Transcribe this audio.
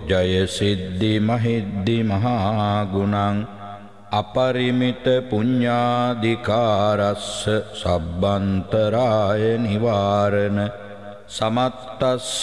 ජය සිද්ධි මහිද්දි මහා ගුණං අපරිමිත පුඤ්ඤාධිකාරස්ස සබ්බන්තරාය නිවාරණ සමත්තස්ස